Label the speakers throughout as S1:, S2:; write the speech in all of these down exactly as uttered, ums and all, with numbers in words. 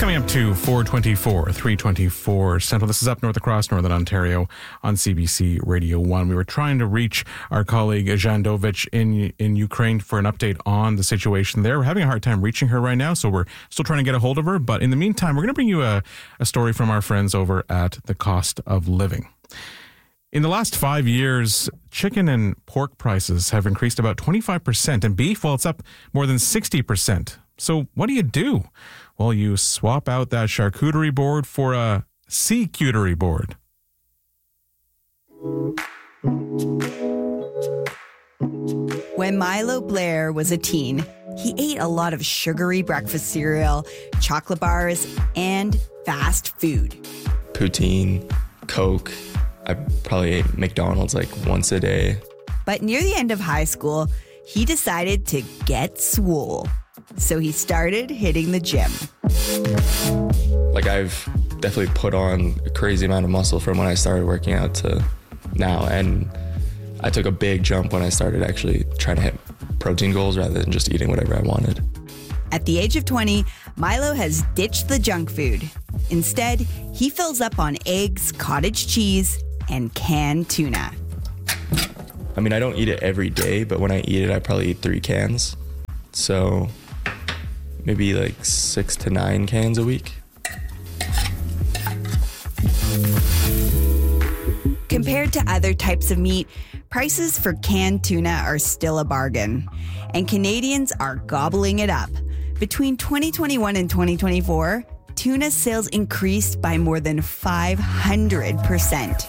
S1: Coming up to four twenty-four, three twenty-four Central. This is Up North across Northern Ontario on C B C Radio one. We were trying to reach our colleague Jeanne Dovich in in Ukraine for an update on the situation there. We're having a hard time reaching her right now, so we're still trying to get a hold of her. But in the meantime, we're going to bring you a, a story from our friends over at The Cost of Living. In the last five years, chicken and pork prices have increased about twenty-five percent, and beef, well, it's up more than sixty percent. So what do you do? Well, you swap out that charcuterie board for a sea-cuterie board.
S2: When Milo Blair was a teen, he ate a lot of sugary breakfast cereal, chocolate bars, and fast food.
S3: Poutine, Coke. I probably ate McDonald's like once a day.
S2: But near the end of high school, he decided to get swole. So he started hitting the gym.
S3: Like, I've definitely put on a crazy amount of muscle from when I started working out to now. And I took a big jump when I started actually trying to hit protein goals rather than just eating whatever I wanted.
S2: At the age of twenty, Milo has ditched the junk food. Instead, he fills up on eggs, cottage cheese, and canned tuna.
S3: I mean, I don't eat it every day, but when I eat it, I probably eat three cans. So maybe like six to nine cans a week.
S2: Compared to other types of meat, prices for canned tuna are still a bargain, and Canadians are gobbling it up. Between twenty twenty-one and twenty twenty-four, tuna sales increased by more than five hundred percent.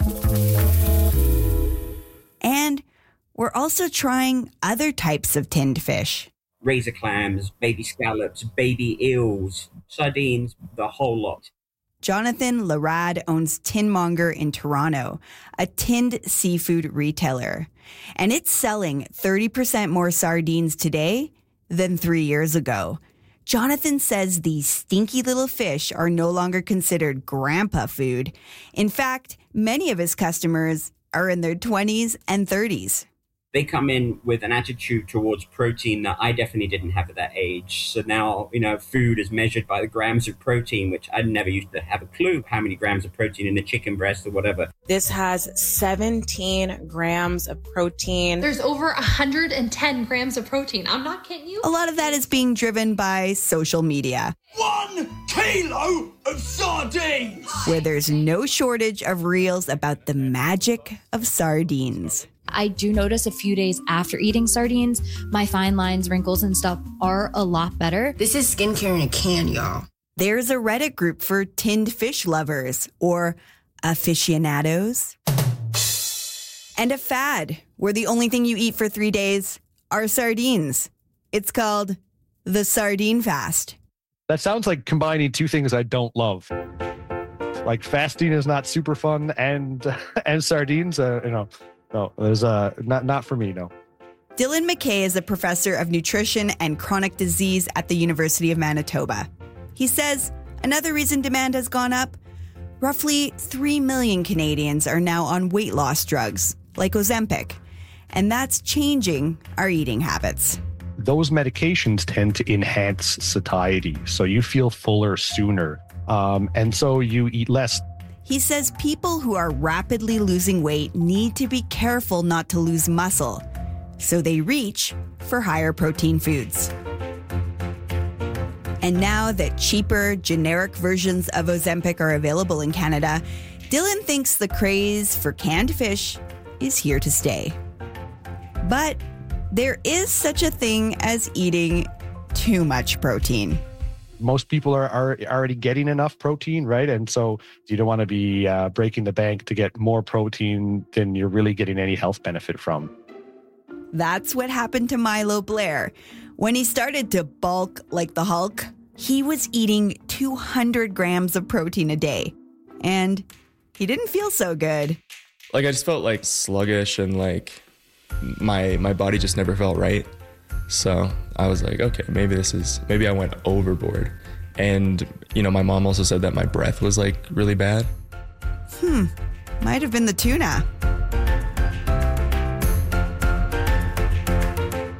S2: And we're also trying other types of tinned fish.
S4: Razor clams, baby scallops, baby eels, sardines, the whole lot.
S2: Jonathan Larad owns Tinmonger in Toronto, a tinned seafood retailer. And it's selling thirty percent more sardines today than three years ago. Jonathan says these stinky little fish are no longer considered grandpa food. In fact, many of his customers are in their twenties and thirties.
S4: They come in with an attitude towards protein that I definitely didn't have at that age. So now, you know, food is measured by the grams of protein, which I never used to have a clue how many grams of protein in a chicken breast or whatever.
S5: This has seventeen grams of protein.
S6: There's over one hundred ten grams of protein. I'm not kidding you.
S2: A lot of that is being driven by social media.
S7: One kilo of sardines!
S2: Where there's no shortage of reels about the magic of sardines.
S8: I do notice a few days after eating sardines, my fine lines, wrinkles, and stuff are a lot better.
S9: This is skincare in a can, y'all.
S2: There's a Reddit group for tinned fish lovers, or aficionados. And a fad, where the only thing you eat for three days are sardines. It's called the Sardine Fast.
S10: That sounds like combining two things I don't love. Like fasting is not super fun, and and sardines, uh, you know. No, there's uh, not not for me, no.
S2: Dylan McKay is a professor of nutrition and chronic disease at the University of Manitoba. He says another reason demand has gone up, roughly three million Canadians are now on weight loss drugs, like Ozempic, and that's changing our eating habits.
S10: Those medications tend to enhance satiety, so you feel fuller sooner, um, and so you eat less.
S2: He says people who are rapidly losing weight need to be careful not to lose muscle, so they reach for higher protein foods. And now that cheaper, generic versions of Ozempic are available in Canada, Dylan thinks the craze for canned fish is here to stay. But there is such a thing as eating too much protein.
S10: Most people are, are already getting enough protein, right? And so you don't want to be uh, breaking the bank to get more protein than you're really getting any health benefit from.
S2: That's what happened to Milo Blair. When he started to bulk like the Hulk, he was eating two hundred grams of protein a day. And he didn't feel so good.
S3: Like, I just felt like sluggish and like my my body just never felt right. So I was like, okay, maybe this is, maybe I went overboard. And, you know, my mom also said that my breath was like really bad.
S2: Hmm, might have been the tuna.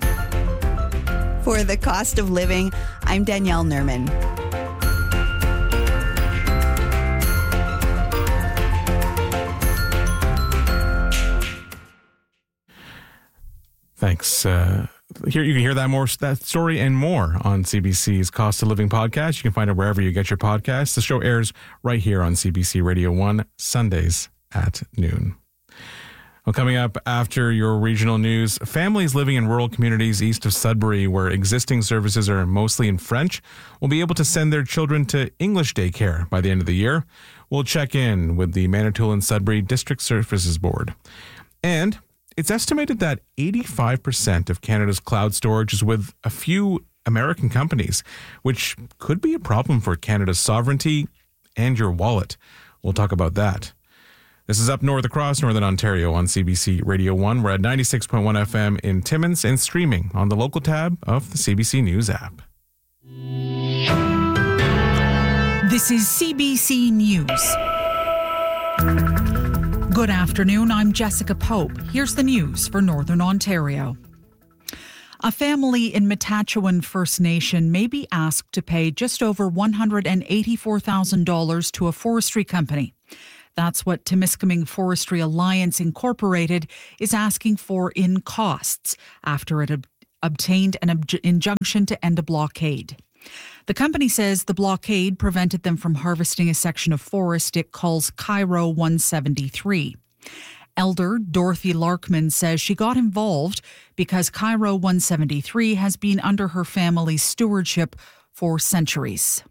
S2: For The Cost of Living, I'm Danielle Nerman.
S1: Thanks. Uh, here you can hear that more that story and more on C B C's Cost of Living podcast. You can find it wherever you get your podcasts. The show airs right here on C B C Radio one, Sundays at noon. Well, coming up after your regional news, families living in rural communities east of Sudbury, where existing services are mostly in French, will be able to send their children to English daycare by the end of the year. We'll check in with the Manitoulin Sudbury District Services Board. And it's estimated that eighty-five percent of Canada's cloud storage is with a few American companies, which could be a problem for Canada's sovereignty and your wallet. We'll talk about that. This is Up North across Northern Ontario on C B C Radio one. We're at ninety-six point one F M in Timmins and streaming on the local tab of the C B C News app.
S11: This is C B C News. Good afternoon, I'm Jessica Pope. Here's the news for Northern Ontario. A family in Metatchewan First Nation may be asked to pay just over one hundred eighty-four thousand dollars to a forestry company. That's what Timiskaming Forestry Alliance Incorporated is asking for in costs after it ob- obtained an ob- injunction to end a blockade. The company says the blockade prevented them from harvesting a section of forest it calls Cairo one seventy-three. Elder Dorothy Larkman says she got involved because Cairo one seventy-three has been under her family's stewardship for centuries.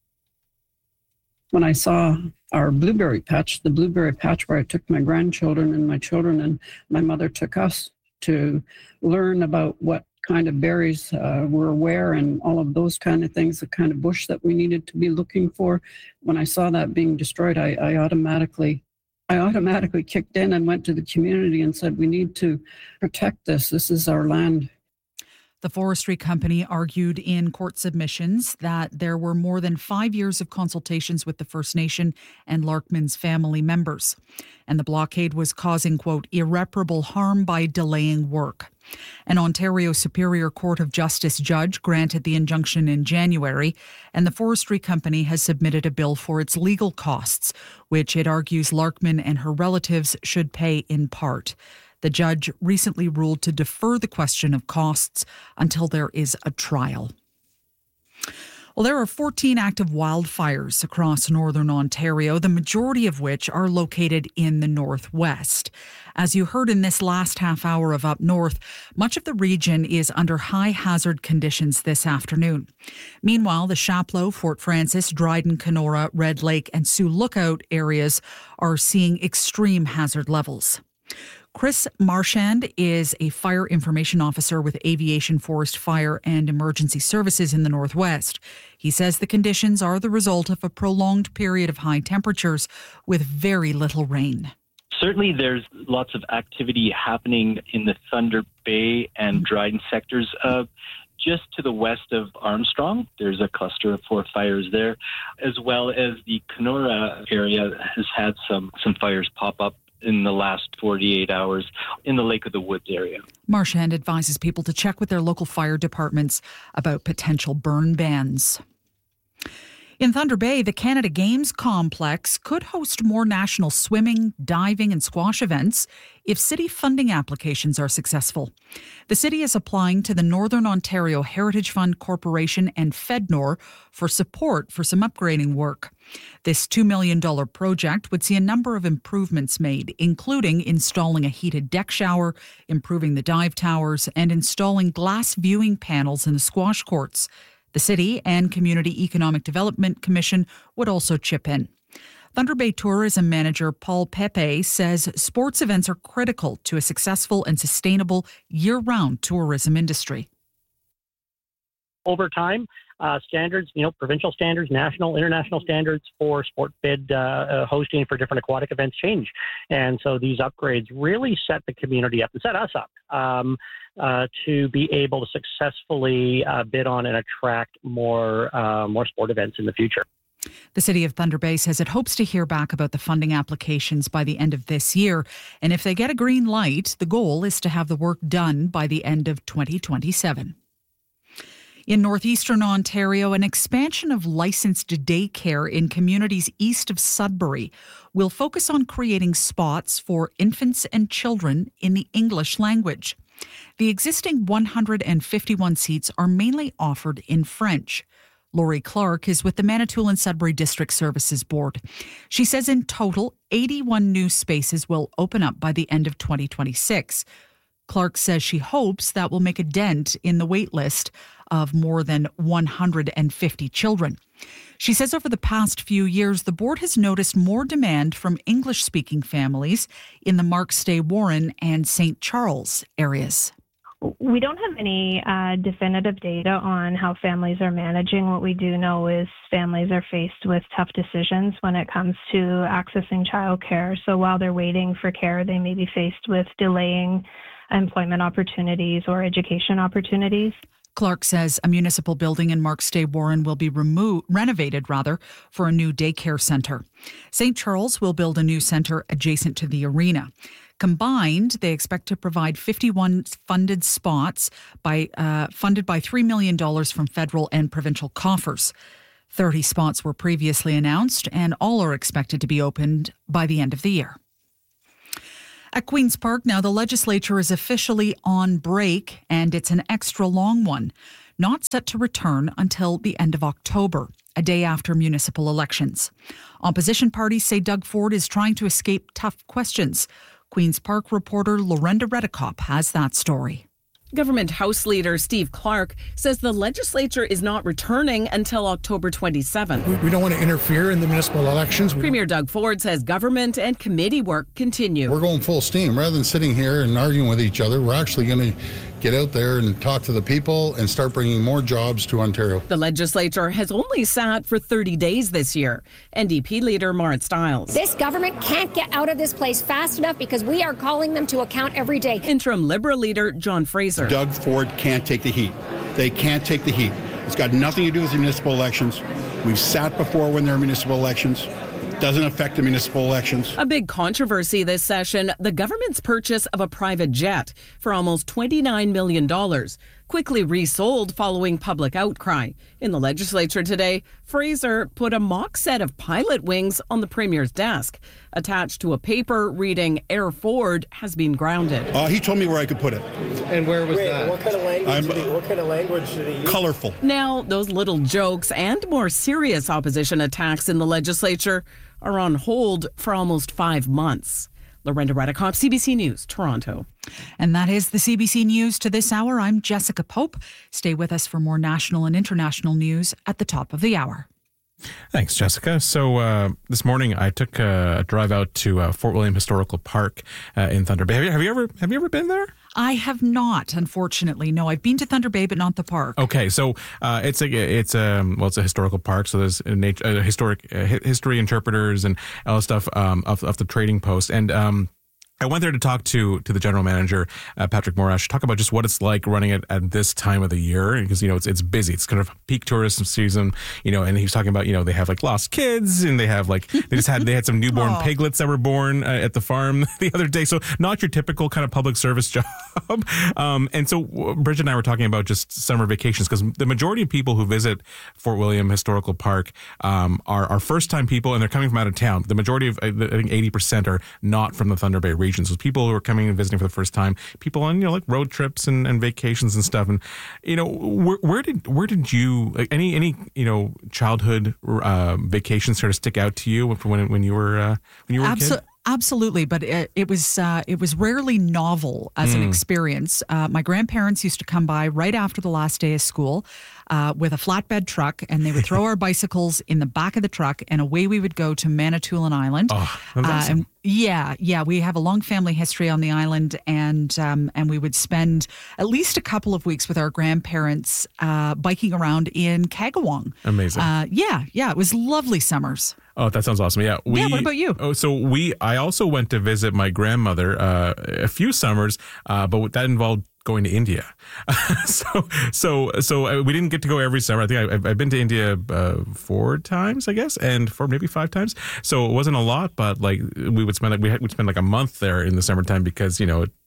S12: When I saw our blueberry patch, the blueberry patch where I took my grandchildren and my children and my mother took us to learn about what kind of berries uh, were where and all of those kind of things, the kind of bush that we needed to be looking for. When I saw that being destroyed, I, I automatically I automatically kicked in and went to the community and said, we need to protect this. This is our land.
S11: The forestry company argued in court submissions that there were more than five years of consultations with the First Nation and Larkman's family members, and the blockade was causing, quote, irreparable harm by delaying work. An Ontario Superior Court of Justice judge granted the injunction in January, and the forestry company has submitted a bill for its legal costs, which it argues Larkman and her relatives should pay in part. The judge recently ruled to defer the question of costs until there is a trial. Well, there are fourteen active wildfires across northern Ontario, the majority of which are located in the northwest. As you heard in this last half hour of Up North, much of the region is under high hazard conditions this afternoon. Meanwhile, the Chapleau, Fort Francis, Dryden, Kenora, Red Lake and Sioux Lookout areas are seeing extreme hazard levels. Chris Marchand is a fire information officer with Aviation, Forest, Fire and Emergency Services in the Northwest. He says the conditions are the result of a prolonged period of high temperatures with very little rain.
S13: Certainly there's lots of activity happening in the Thunder Bay and Dryden sectors. Uh, just to the west of Armstrong, there's a cluster of four fires there, as well as the Kenora area has had some, some fires pop up in the last forty-eight hours in the Lake of the Woods area.
S11: Marchand advises people to check with their local fire departments about potential burn bans. In Thunder Bay, the Canada Games complex could host more national swimming, diving and squash events if city funding applications are successful. The city is applying to the Northern Ontario Heritage Fund Corporation and FedNor for support for some upgrading work. This two million dollars project would see a number of improvements made, including installing a heated deck shower, improving the dive towers, and installing glass viewing panels in the squash courts. The City and Community Economic Development Commission would also chip in. Thunder Bay Tourism Manager Paul Pepe says sports events are critical to a successful and sustainable year-round tourism industry.
S14: Over time, uh, standards, you know, provincial standards, national, international standards for sport bid uh, uh, hosting for different aquatic events change. And so these upgrades really set the community up and set us up um, uh, to be able to successfully uh, bid on and attract more, uh, more sport events in the future.
S11: The City of Thunder Bay says it hopes to hear back about the funding applications by the end of this year. And if they get a green light, the goal is to have the work done by the end of twenty twenty-seven. In northeastern Ontario, an expansion of licensed daycare in communities east of Sudbury will focus on creating spots for infants and children in the English language. The existing one hundred fifty-one seats are mainly offered in French. Lori Clark is with the Manitoulin Sudbury District Services Board. She says in total, eighty-one new spaces will open up by the end of twenty twenty-six. Clark says she hopes that will make a dent in the wait list of more than one hundred fifty children. She says over the past few years, the board has noticed more demand from English-speaking families in the Markstay-Warren and Saint Charles areas.
S15: We don't have any uh, definitive data on how families are managing. What we do know is families are faced with tough decisions when it comes to accessing childcare. So while they're waiting for care, they may be faced with delaying employment opportunities or education opportunities.
S11: Clark says a municipal building in Markstay-Warren will be remo- renovated rather for a new daycare centre. Saint Charles will build a new centre adjacent to the arena. Combined, they expect to provide fifty-one funded spots by uh, funded by three million dollars from federal and provincial coffers. thirty spots were previously announced, and all are expected to be opened by the end of the year. At Queen's Park now, the legislature is officially on break, and it's an extra long one, not set to return until the end of October, a day after municipal elections. Opposition parties say Doug Ford is trying to escape tough questions. Queen's Park reporter Lorenda Redekop has that story.
S16: Government House Leader Steve Clark says the legislature is not returning until October twenty-seventh.
S17: We, we don't want to interfere in the municipal elections. We
S16: Premier Doug Ford says government and committee work continue.
S17: We're going full steam. Rather than sitting here and arguing with each other, we're actually going to get out there and talk to the people and start bringing more jobs to Ontario.
S16: The legislature has only sat for thirty days this year. N D P leader Marit Stiles.
S18: This government can't get out of this place fast enough because we are calling them to account every day.
S16: Interim Liberal leader John Fraser.
S19: Doug Ford can't take the heat. They can't take the heat. It's got nothing to do with the municipal elections. We've sat before when there are municipal elections. Doesn't affect the municipal elections.
S16: A big controversy this session, the government's purchase of a private jet for almost twenty-nine million dollars, quickly resold following public outcry. In the legislature today, Fraser put a mock set of pilot wings on the Premier's desk, attached to a paper reading Air Ford has been grounded.
S19: Uh, he told me where I could put it.
S20: And where was
S21: Wait,
S20: that?
S21: What kind of language? Did he, what kind of language did he use?
S19: Colorful.
S16: Now, those little jokes and more serious opposition attacks in the legislature are on hold for almost five months. Lorenda Redekop, C B C News, Toronto.
S11: And that is the C B C News to this hour. I'm Jessica Pope. Stay with us for more national and international news at the top of the hour.
S1: Thanks, Jessica. So uh, this morning I took a drive out to uh, Fort William Historical Park uh, in Thunder Bay. Have you, have you ever have you ever been there?
S11: I have not, unfortunately. No, I've been to Thunder Bay, but not the park.
S1: Okay, so uh, it's a it's a well, it's a historical park. So there's a nature, uh, historic uh, history interpreters and all that stuff um, of, of the trading post and. Um, I went there to talk to to the general manager, uh, Patrick Morash, talk about just what it's like running it at this time of the year because you know it's it's busy. It's kind of peak tourism season, you know. And he was talking about you know they have like lost kids and they have like they just had they had some newborn oh. piglets that were born uh, at the farm the other day. So not your typical kind of public service job. um, and so Bridget and I were talking about just summer vacations because the majority of people who visit Fort William Historical Park um, are are first time people and they're coming from out of town. The majority of I think eighty percent are not from the Thunder Bay region. So people who are coming and visiting for the first time, people on you know like road trips and, and vacations and stuff. And you know where, where did where did you like, any any you know childhood uh, vacations sort of stick out to you when when you were uh, when you were Absol- a kid?
S11: Absolutely, but it, it was uh, it was rarely novel as mm. an experience. Uh, my grandparents used to come by right after the last day of school uh, with a flatbed truck, and they would throw our bicycles in the back of the truck, and away we would go to Manitoulin Island.
S1: Oh, that's awesome.
S11: Uh, and yeah, yeah, we have a long family history on the island, and um, and we would spend at least a couple of weeks with our grandparents uh, biking around in Kagawong.
S1: Amazing.
S11: Uh, yeah, yeah, it was lovely summers.
S1: Oh, that sounds awesome. Yeah. We,
S11: yeah, what about you?
S1: Oh, so we, I also went to visit my grandmother uh, a few summers, uh, but that involved going to India. so, so, so we didn't get to go every summer. I think I, I've been to India uh, four times, I guess, and four, maybe five times. So it wasn't a lot, but like we would spend like, we would spend like a month there in the summertime because, you know, it,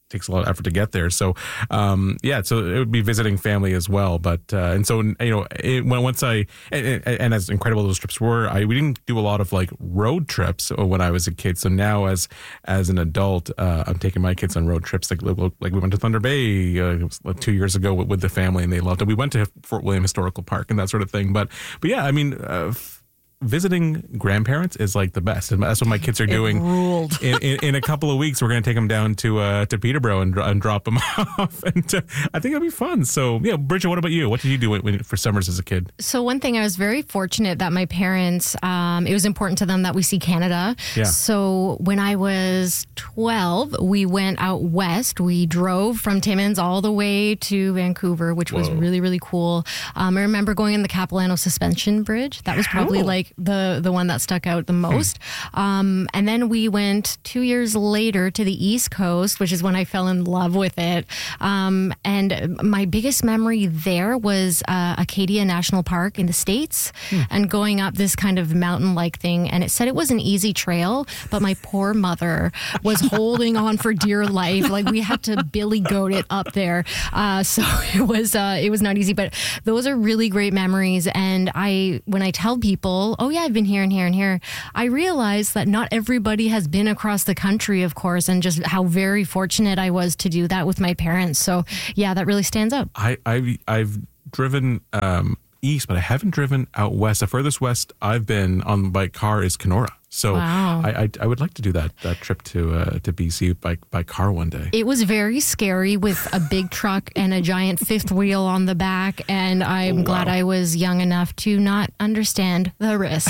S1: takes a lot of effort to get there. So, um, yeah, so it would be visiting family as well. But, uh, and so, you know, it, when once I, and, and as incredible those trips were, I, we didn't do a lot of like road trips when I was a kid. So now as, as an adult, uh, I'm taking my kids on road trips. Like, like we went to Thunder Bay uh, it was like two years ago with, with the family, and they loved it. We went to Fort William Historical Park and that sort of thing. But, but yeah, I mean, uh, visiting grandparents is like the best, and that's what my kids are doing. In, in, in a couple of weeks, we're going to take them down to uh, to Peterborough and, and drop them off, and uh, I think it'll be fun. So, yeah, Bridget, what about you? What did you do when, when, for summers as a kid?
S20: So, one thing I was very fortunate that my parents, um, it was important to them that we see Canada.
S1: Yeah.
S20: So, when I was twelve, we went out west. We drove from Timmins all the way to Vancouver, which was
S1: Whoa.
S20: really, really cool. Um, I remember going in the Capilano Suspension Bridge. That was probably
S1: Oh.
S20: like the the one that stuck out the most. Um, and then we went two years later to the East Coast, which is when I fell in love with it. Um, and my biggest memory there was uh, Acadia National Park in the States,
S1: Hmm.
S20: and going up this kind of mountain-like thing. And it said it was an easy trail, but my poor mother was holding on for dear life. Like, we had to Billy goat it up there. Uh, so it was uh, it was not easy, but those are really great memories. And I, when I tell people, oh yeah, I've been here and here and here, I realize that not everybody has been across the country, of course, and just how very fortunate I was to do that with my parents. So yeah, that really stands out.
S1: I, I've, I've driven um, east, but I haven't driven out west. The furthest west I've been on by car is Kenora. So
S20: Wow.
S1: I, I I would like to do that that trip to uh, to B C by by car one day.
S20: It was very scary with a big truck and a giant fifth wheel on the back, and I'm
S1: Oh,
S20: glad
S1: wow.
S20: I was young enough to not understand the risk.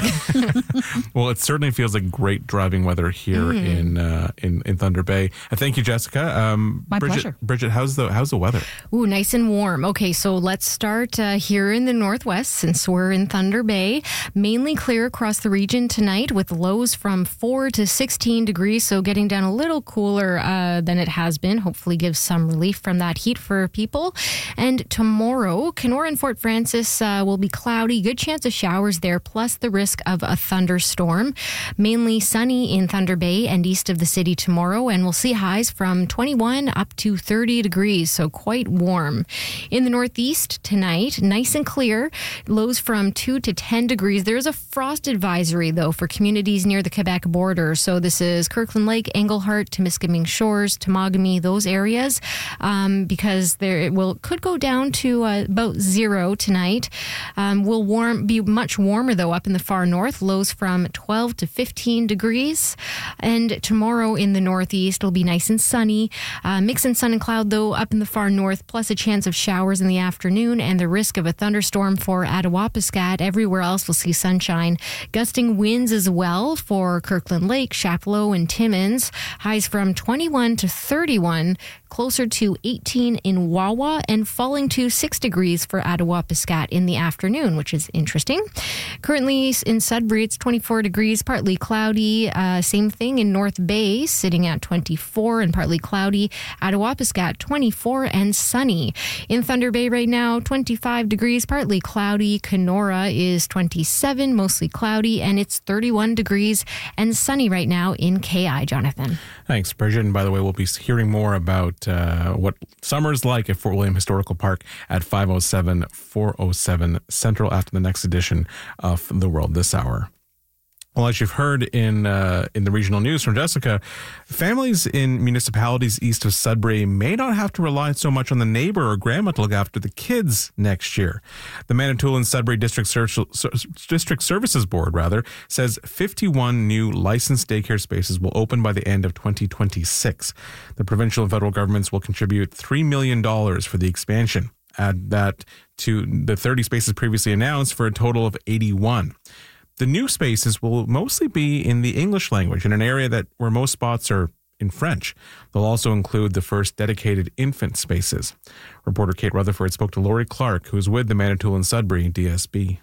S1: Well, it certainly feels like great driving weather here
S20: Mm.
S1: in uh, in in Thunder Bay. Uh, thank you, Jessica. Um,
S20: My
S1: Bridget,
S20: pleasure.
S1: Bridget, how's the how's the weather?
S20: Ooh, nice and warm. Okay, so let's start uh, here in the northwest, since we're in Thunder Bay. Mainly clear across the region tonight, with lows from four to sixteen degrees, so getting down a little cooler uh, than it has been. Hopefully gives some relief from that heat for people. And tomorrow, Kenora and Fort Francis uh, will be cloudy. Good chance of showers there, plus the risk of a thunderstorm. Mainly sunny in Thunder Bay and east of the city tomorrow, and we'll see highs from twenty-one up to thirty degrees, so quite warm. In the northeast tonight, nice and clear, lows from two to ten degrees. There's a frost advisory, though, for communities near the Quebec border. So this is Kirkland Lake, Englehart, Temiskaming Shores, Temagami, those areas, um, because there it will could go down to uh, about zero tonight. Um, will warm be much warmer, though, up in the far north, lows from twelve to fifteen degrees. And tomorrow in the northeast will be nice and sunny. Uh, mix in sun and cloud, though, up in the far north, plus a chance of showers in the afternoon and the risk of a thunderstorm for Attawapiskat. Everywhere else will see sunshine. Gusting winds as well for Kirkland Lake, Chapleau, and Timmins. Highs from twenty-one to thirty-one, closer to eighteen in Wawa, and falling to six degrees for Attawapiskat in the afternoon, which is interesting. Currently in Sudbury, it's twenty-four degrees, partly cloudy. Uh, same thing in North Bay, sitting at twenty-four and partly cloudy. Attawapiskat, twenty-four and sunny. In Thunder Bay right now, twenty-five degrees, partly cloudy. Kenora is twenty-seven, mostly cloudy, and it's thirty-one degrees and sunny right now in K I, Jonathan.
S1: Thanks, Bridget. And by the way, we'll be hearing more about uh, what summer's like at Fort William Historical Park at five oh seven, four oh seven Central after the next edition of The World This Hour. Well, as you've heard in uh, in the regional news from Jessica, families in municipalities east of Sudbury may not have to rely so much on the neighbor or grandma to look after the kids next year. The Manitoulin Sudbury District, Ser- District Services Board rather says fifty-one new licensed daycare spaces will open by the end of twenty twenty-six. The provincial and federal governments will contribute three million dollars for the expansion. Add that to the thirty spaces previously announced for a total of eighty-one. The new spaces will mostly be in the English language in an area that where most spots are in French. They'll also include the first dedicated infant spaces. Reporter Kate Rutherford spoke to Lori Clark, who's with the Manitoulin Sudbury D S B.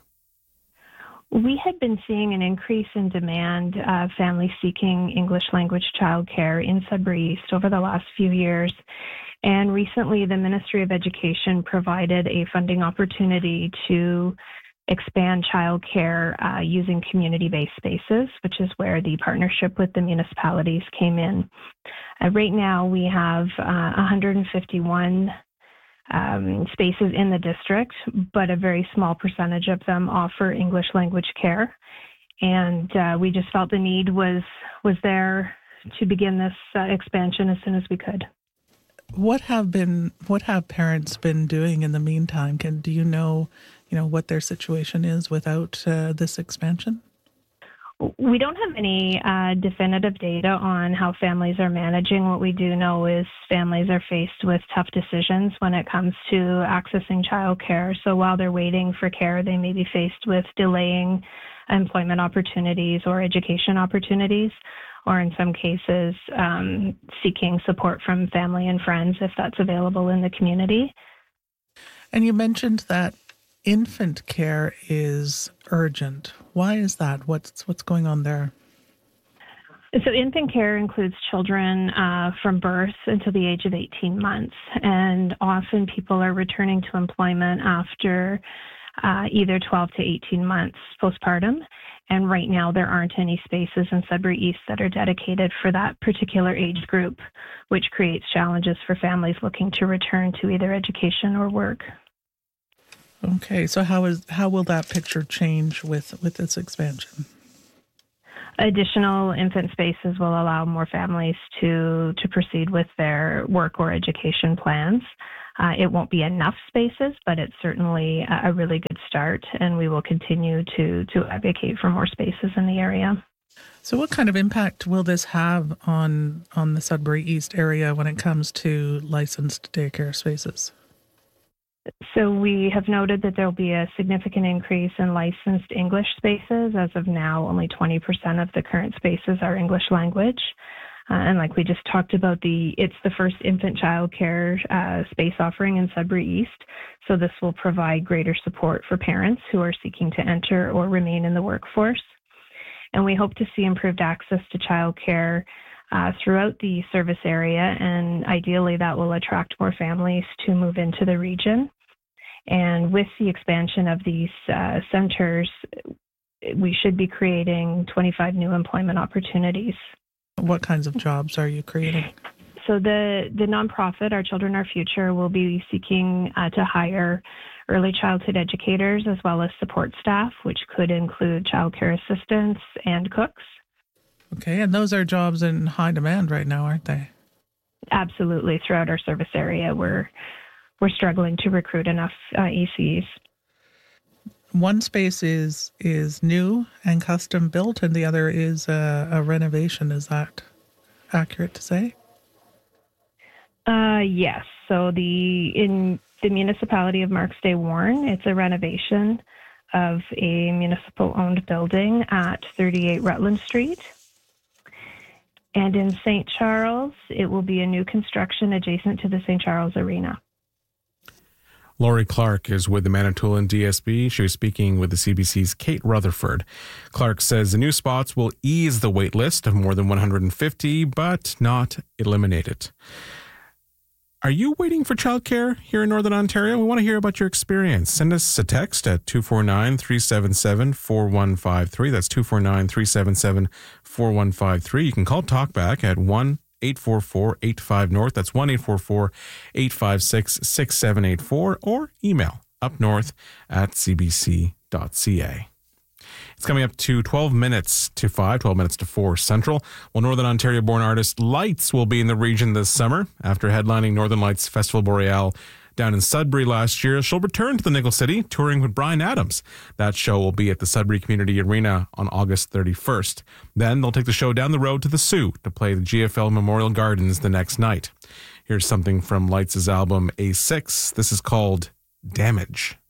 S15: We had been seeing an increase in demand, uh, families seeking English language childcare in Sudbury East over the last few years. And recently, the Ministry of Education provided a funding opportunity to expand childcare uh, using community-based spaces, which is where the partnership with the municipalities came in. Uh, right now, we have uh, one hundred fifty-one um, spaces in the district, but a very small percentage of them offer English language care. And uh, we just felt the need was was there to begin this uh, expansion as soon as we could.
S4: What have been what have parents been doing in the meantime? Can do you know, you know, what their situation is without uh, this expansion?
S15: We don't have any uh, definitive data on how families are managing. What we do know is families are faced with tough decisions when it comes to accessing childcare. So while they're waiting for care, they may be faced with delaying employment opportunities or education opportunities, or in some cases, um, seeking support from family and friends if that's available in the community.
S4: And you mentioned that infant care is urgent. Why is that? What's what's going on there?
S15: So infant care includes children uh, from birth until the age of eighteen months. And often people are returning to employment after uh, either twelve to eighteen months postpartum. And right now there aren't any spaces in Sudbury East that are dedicated for that particular age group, which creates challenges for families looking to return to either education or work.
S4: Okay, so how is how will that picture change with, with this expansion?
S15: Additional infant spaces will allow more families to, to proceed with their work or education plans. Uh, it won't be enough spaces, but it's certainly a, a really good start, and we will continue to, to advocate for more spaces in the area.
S4: So what kind of impact will this have on, on the Sudbury East area when it comes to licensed daycare spaces?
S15: So we have noted that there will be a significant increase in licensed English spaces. As of now, only twenty percent of the current spaces are English language. Uh, and like we just talked about, the it's the first infant child care uh, space offering in Sudbury East. So this will provide greater support for parents who are seeking to enter or remain in the workforce. And we hope to see improved access to child care uh, throughout the service area. And ideally, that will attract more families to move into the region. And with the expansion of these uh, centers, we should be creating twenty-five new employment opportunities.
S4: What kinds of jobs are you creating?
S15: So the, the nonprofit, Our Children, Our Future, will be seeking uh, to hire early childhood educators as well as support staff, which could include childcare assistants and cooks.
S4: Okay, and those are jobs in high demand right now, aren't they?
S15: Absolutely. Throughout our service area, we're we're struggling to recruit enough uh, E Cs.
S4: One space is is new and custom built, and the other is a, a renovation. Is that accurate to say?
S15: Uh, yes. So the in the municipality of Marks-Day Warren, it's a renovation of a municipal-owned building at thirty-eight Rutland Street. And in Saint Charles, it will be a new construction adjacent to the Saint Charles Arena.
S1: Lori Clark is with the Manitoulin D S B. She was speaking with the C B C's Kate Rutherford. Clark says the new spots will ease the wait list of more than one hundred fifty, but not eliminate it. Are you waiting for childcare here in Northern Ontario? We want to hear about your experience. Send us a text at two four nine, three seven seven, four one five three. That's two four nine, three seven seven, four one five three. You can call Talkback at one eight four four, eight five North. That's one eight four four, eight five six, six seven eight four, or email upnorth at c b c dot c a. It's coming up to twelve minutes to five, twelve minutes to four Central. Well, Northern Ontario-born artist Lights will be in the region this summer. After headlining Northern Lights Festival Boreal down in Sudbury last year, she'll return to the Nickel City, touring with Bryan Adams. That show will be at the Sudbury Community Arena on August thirty-first. Then they'll take the show down the road to the Sioux to play the G F L Memorial Gardens the next night. Here's something from Lights' album A six. This is called Damage.